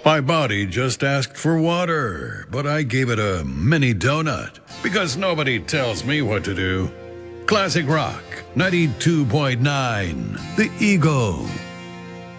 My body just asked for water, but I gave it a mini donut because nobody tells me what to do. Classic Rock 92.9, The Eagle.